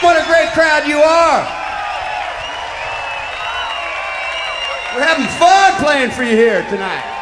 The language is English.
What a great crowd you are. We're having fun playing for you here tonight.